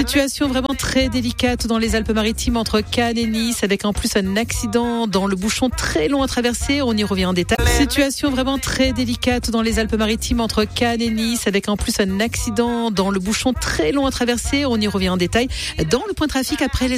Situation vraiment très délicate dans les Alpes-Maritimes entre Cannes et Nice, avec en plus un accident dans le bouchon très long à traverser. On y revient en détail. Situation vraiment très délicate dans les Alpes-Maritimes entre Cannes et Nice, avec en plus un accident dans le bouchon très long à traverser. On y revient en détail dans le point trafic après les